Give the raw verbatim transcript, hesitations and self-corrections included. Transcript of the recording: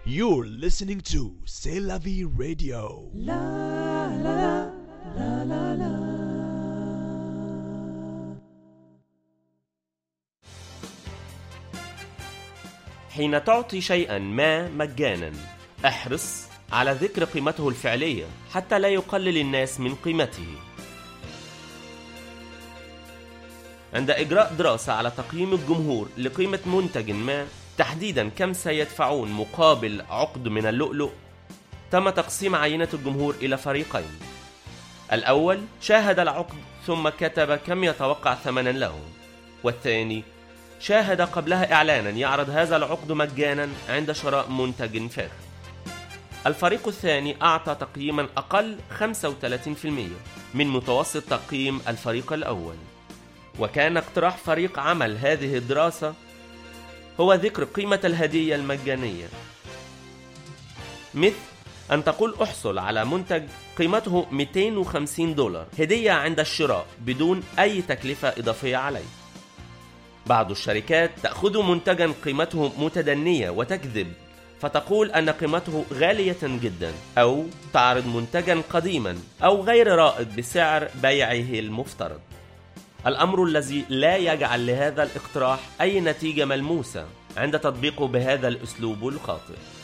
You're listening to C'est la vie radio. La la la la la. حين تعطي شيئا ما مجانا احرص على ذكر قيمته الفعلية حتى لا يقلل الناس من قيمته. عند إجراء دراسة على تقييم الجمهور لقيمة منتج ما، تحديدا كم سيدفعون مقابل عقد من اللؤلؤ، تم تقسيم عينة الجمهور إلى فريقين. الأول شاهد العقد ثم كتب كم يتوقع ثمنا له، والثاني شاهد قبلها إعلانا يعرض هذا العقد مجانا عند شراء منتج فاخر. الفريق الثاني أعطى تقييما أقل خمسة وثلاثين بالمئة من متوسط تقييم الفريق الأول. وكان اقتراح فريق عمل هذه الدراسة هو ذكر قيمة الهدية المجانية، مثل أن تقول أحصل على منتج قيمته مئتين وخمسين دولار هدية عند الشراء بدون أي تكلفة إضافية عليه. بعض الشركات تأخذ منتجا قيمته متدنية وتكذب فتقول أن قيمته غالية جدا، أو تعرض منتجا قديما أو غير رائد بسعر بيعه المفترض. الأمر الذي لا يجعل لهذا الاقتراح أي نتيجة ملموسة عند تطبيقه بهذا الأسلوب الخاطئ.